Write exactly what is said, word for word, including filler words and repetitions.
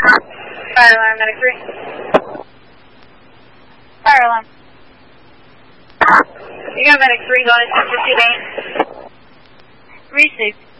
Fire alarm, medic three. Fire alarm. You got medic three going to fifty-eight. Received.